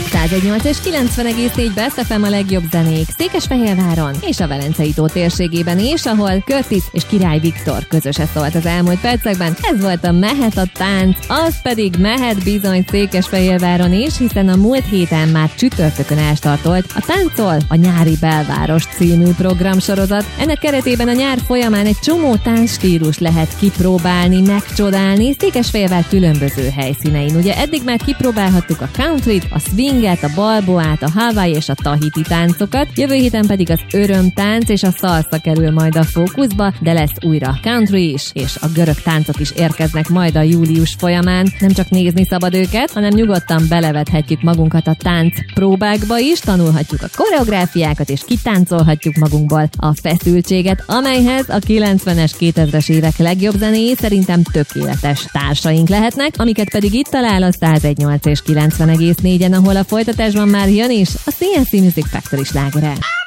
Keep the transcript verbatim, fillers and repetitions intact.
száz egy nyolc és kilencven egész négy Best ef em a legjobb zenék Székesfehérváron és a Velencei tó térségében is, ahol Curtis és Király Viktor közöse szólt az elmúlt percekben. Ez volt a Mehet a tánc, az pedig mehet bizony Székesfehérváron is, hiszen a múlt héten már csütörtökön elstartolt a Táncol a nyári belváros című programsorozat. Ennek keretében a nyár folyamán egy csomó táncstílus lehet kipróbálni, megcsodálni Székesfehérvár különböző helyszínein. Ugye eddig már kipróbálhattuk a countryt, a swinget, a balboát, a Hawaii és a tahiti táncokat, jövő héten pedig az örömtánc és a salsa kerül majd a fókuszba, de lesz újra country is, és a görög táncok is érkeznek majd a július folyamán. Nem csak nézni szabad őket, hanem nyugodtan belevethetjük magunkat a tánc próbákba is, tanulhatjuk a koreográfiákat és kitáncolhatjuk magunkból a feszültséget, amelyhez a kilencvenes, kétezres évek legjobb zenéi szerintem tökéletes társaink lehetnek, amiket pedig itt talál a száz egy nyolc és kilencven egész négyen, ahol a folytatásban már jön is a cé en cé Music Factory slágere.